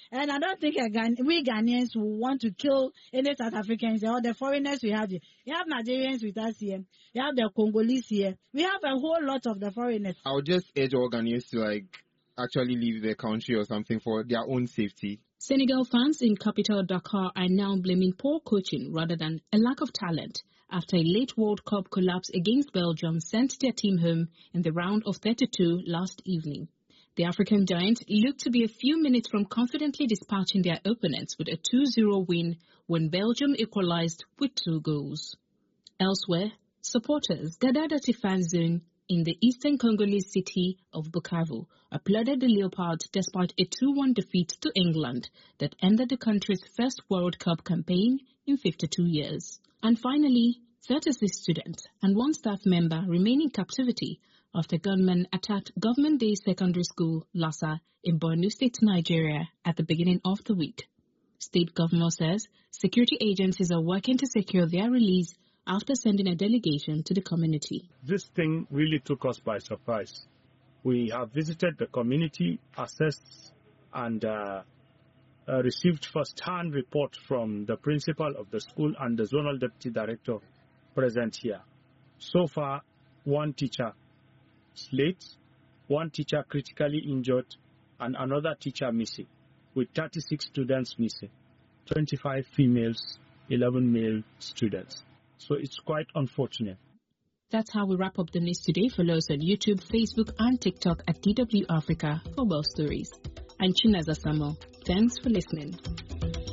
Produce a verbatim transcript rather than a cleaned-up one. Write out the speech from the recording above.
And I don't think a Ghan- we Ghanaians will want to kill any South Africans or the foreigners we have here. We have Nigerians with us here. We have the Congolese here. We have a whole lot of the foreigners. I would just urge all Ghanaians to like actually leave the country or something for their own safety. Senegal fans in capital Dakar are now blaming poor coaching rather than a lack of talent after a late World Cup collapse against Belgium sent their team home in the round of thirty-two last evening. The African giants looked to be a few minutes from confidently dispatching their opponents with a two zero win when Belgium equalized with two goals. Elsewhere, supporters gathered at a fan zone in the eastern Congolese city of Bukavu applauded the Leopards despite a two one defeat to England that ended the country's first World Cup campaign in fifty-two years. And finally, thirty-six students and one staff member remain in captivity after gunmen attacked Government Day Secondary School, Lassa, in Borno State, Nigeria, at the beginning of the week. State governor says security agencies are working to secure their release after sending a delegation to the community. This thing really took us by surprise. We have visited the community, assessed and uh, uh, received first-hand reports from the principal of the school and the zonal deputy director present here. So far, one teacher is late, one teacher critically injured, and another teacher missing, with thirty-six students missing, twenty-five females, eleven male students. So it's quite unfortunate. That's how we wrap up the news today. Follow us on YouTube, Facebook, and TikTok at D W Africa for more stories. I'm Chinaza Samo. Thanks for listening.